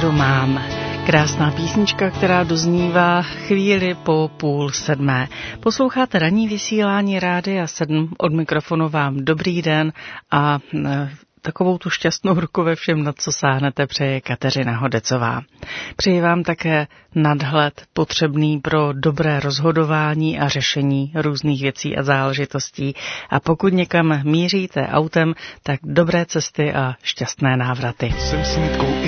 jistotu mám. Krásná písnička, která doznívá chvíli po 6:30. Posloucháte ranní vysílání Rádia 7, od mikrofonu vám dobrý den a takovou tu šťastnou ruku ve všem, na co sáhnete, přeje Kateřina Hodecová. Přeji vám také nadhled potřebný pro dobré rozhodování a řešení různých věcí a záležitostí. A pokud někam míříte autem, tak dobré cesty a šťastné návraty. Jsem s nitkou